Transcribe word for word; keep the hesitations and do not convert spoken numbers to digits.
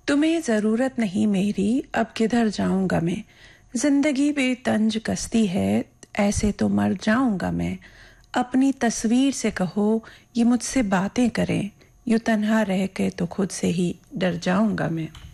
तुम्हें ज़रूरत नहीं मेरी, अब किधर जाऊंगा मैं। जिंदगी बेतंज कसती है, ऐसे तो मर जाऊंगा मैं। अपनी तस्वीर से कहो ये मुझसे बातें करें, यूं तन्हा रह के तो खुद से ही डर जाऊंगा मैं।